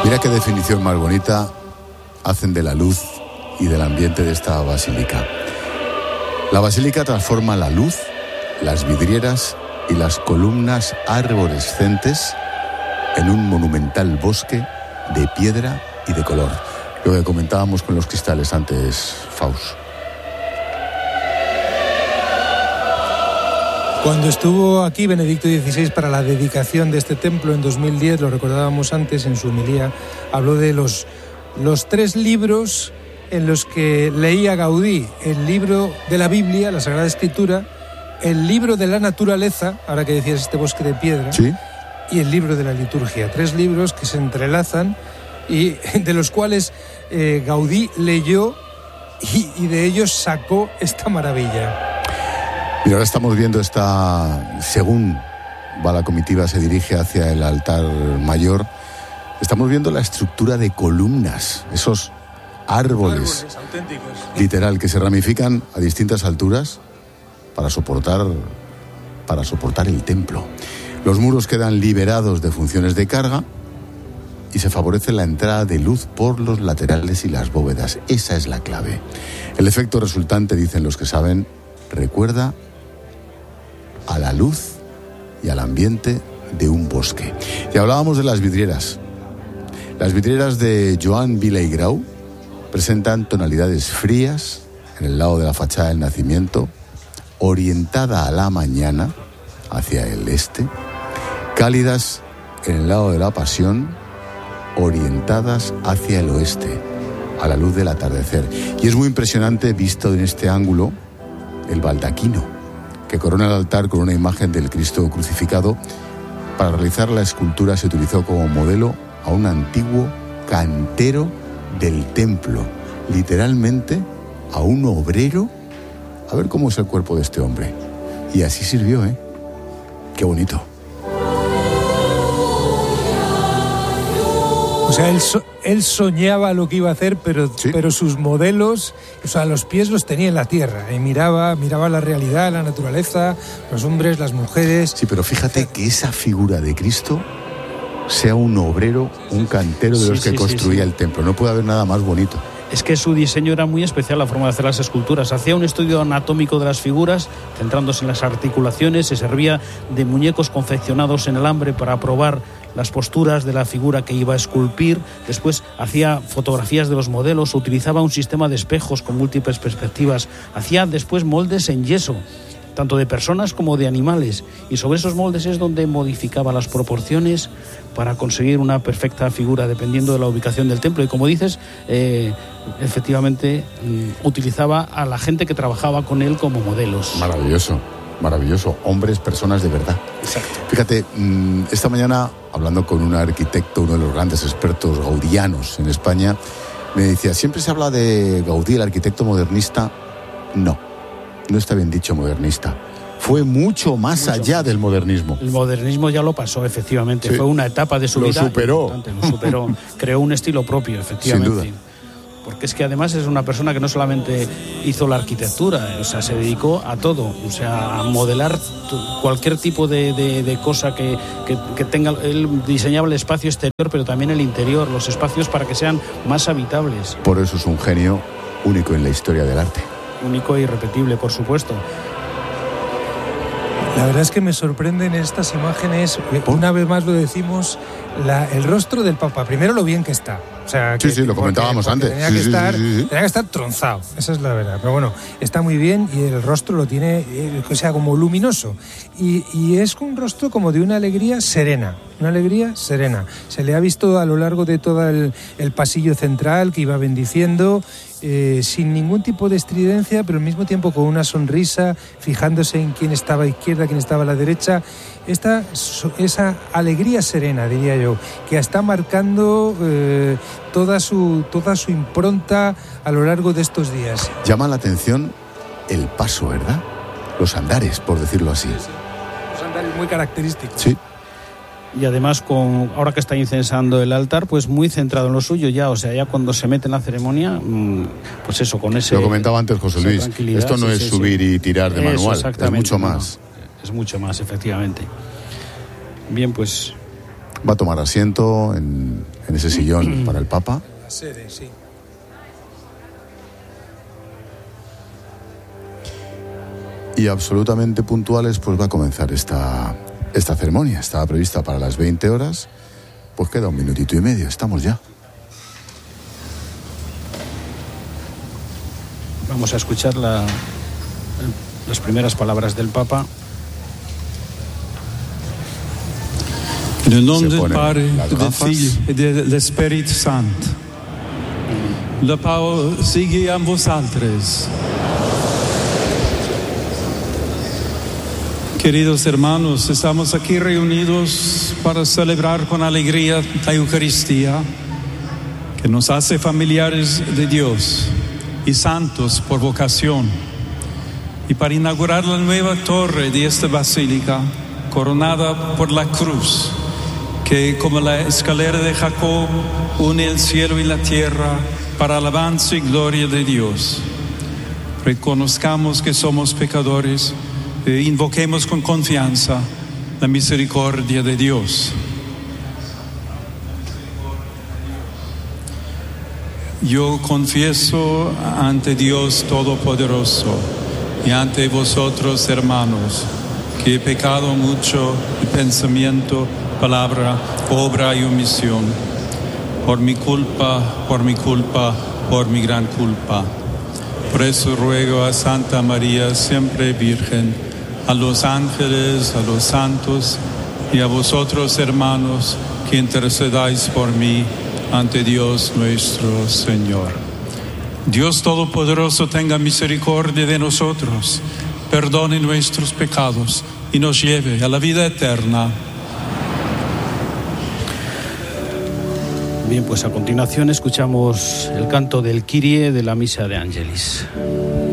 Mira qué definición más bonita hacen de la luz y del ambiente de esta basílica. La basílica transforma la luz, las vidrieras y las columnas arborescentes en un monumental bosque de piedra y de color. Lo que comentábamos con los cristales antes, Faust. Cuando estuvo aquí Benedicto XVI para la dedicación de este templo en 2010, lo recordábamos antes en su homilía, habló de los 3 libros en los que leía Gaudí: el libro de la Biblia, la Sagrada Escritura, el libro de la naturaleza, ahora que decías este bosque de piedra, ¿sí?, y el libro de la liturgia. 3 libros que se entrelazan y de los cuales Gaudí leyó y de ellos sacó esta maravilla. Mira, ahora estamos viendo según va la comitiva, se dirige hacia el altar mayor, estamos viendo la estructura de columnas, esos árboles auténticos, literal, que se ramifican a distintas alturas para soportar el templo. Los muros quedan liberados de funciones de carga y se favorece la entrada de luz por los laterales y las bóvedas. Esa es la clave. El efecto resultante, dicen los que saben, recuerda a la luz y al ambiente de un bosque. Y hablábamos de las vidrieras. Las vidrieras de Joan Vila i Grau presentan tonalidades frías en el lado de la fachada del Nacimiento, orientada a la mañana, hacia el este, cálidas en el lado de la Pasión, orientadas hacia el oeste, a la luz del atardecer. Y es muy impresionante, visto en este ángulo, el baldaquino que corona el altar con una imagen del Cristo crucificado. Para realizar la escultura se utilizó como modelo a un antiguo cantero del templo, literalmente a un obrero. A ver cómo es el cuerpo de este hombre. Y así sirvió, ¿eh? Qué bonito. O sea, él soñaba lo que iba a hacer, pero sus modelos, o sea, los pies los tenía en la tierra y miraba la realidad, la naturaleza, los hombres, las mujeres. Sí, pero fíjate que esa figura de Cristo sea un obrero, un cantero de los que construía el templo. No puede haber nada más bonito. Es que su diseño era muy especial, la forma de hacer las esculturas. Hacía un estudio anatómico de las figuras, centrándose en las articulaciones, se servía de muñecos confeccionados en alambre para probar las posturas de la figura que iba a esculpir. Después hacía fotografías de los modelos, utilizaba un sistema de espejos con múltiples perspectivas. Hacía después moldes en yeso, tanto de personas como de animales, y sobre esos moldes es donde modificaba las proporciones para conseguir una perfecta figura dependiendo de la ubicación del templo. Y como dices, efectivamente utilizaba a la gente que trabajaba con él como modelos. Maravilloso, hombres, personas de verdad. Exacto. Fíjate, esta mañana, hablando con un arquitecto, uno de los grandes expertos gaudianos en España, me decía, siempre se habla de Gaudí, el arquitecto modernista. No está bien dicho modernista. Fue mucho más allá del modernismo. El modernismo ya lo pasó, efectivamente. Sí. Fue una etapa de su vida. Lo superó. Creó un estilo propio, efectivamente. Sin duda. Porque es que además es una persona que no solamente hizo la arquitectura, o sea, se dedicó a todo, o sea, a modelar cualquier tipo de cosa que tenga. Él diseñaba el espacio exterior, pero también el interior, los espacios para que sean más habitables. Por eso es un genio único en la historia del arte. Único e irrepetible, por supuesto. La verdad es que me sorprenden estas imágenes, una vez más lo decimos, el rostro del Papa. Primero, lo bien que está. O sea, lo comentábamos antes. Tenía que estar tronzado, esa es la verdad. Pero bueno, está muy bien y el rostro lo tiene, o sea, como luminoso. Y es un rostro como de una alegría serena. Se le ha visto a lo largo de todo el pasillo central que iba bendiciendo, sin ningún tipo de estridencia, pero al mismo tiempo con una sonrisa, fijándose en quién estaba a izquierda, quién estaba a la derecha. Esa alegría serena, diría yo, que está marcando toda su impronta a lo largo de estos días. Llama la atención el paso, ¿verdad? Los andares, por decirlo así. Los andares muy característicos. Sí. Y además, ahora que está incensando el altar, pues muy centrado en lo suyo ya, o sea, ya cuando se mete en la ceremonia, pues eso, con ese... Lo comentaba antes José Luis, esto no es subir y tirar de manual, es mucho más. Es mucho más, efectivamente. Bien, pues... Va a tomar asiento en en ese sillón para el Papa. La sede, sí. Y absolutamente puntuales, pues va a comenzar esta ceremonia. Estaba prevista para las 20 horas, pues queda 1 minutito y medio, estamos ya. Vamos a escuchar las primeras palabras del Papa. En el nombre del Padre, del Figlio y del Espíritu Santo. La paz sigue a vosotros. Queridos hermanos, estamos aquí reunidos para celebrar con alegría la Eucaristía, que nos hace familiares de Dios y santos por vocación, y para inaugurar la nueva torre de esta basílica, coronada por la cruz, que como la escalera de Jacob une el cielo y la tierra para alabanza y gloria de Dios. Reconozcamos que somos pecadores e invoquemos con confianza la misericordia de Dios. Yo confieso ante Dios Todopoderoso y ante vosotros, hermanos, que he pecado mucho en pensamiento, palabra, obra y omisión, por mi culpa, por mi gran culpa. Por eso ruego a Santa María, siempre Virgen, a los ángeles, a los santos y a vosotros, hermanos, que intercedáis por mí ante Dios nuestro Señor. Dios Todopoderoso tenga misericordia de nosotros, perdone nuestros pecados y nos lleve a la vida eterna. Bien, pues a continuación escuchamos el canto del Kyrie de la Misa de Angelis.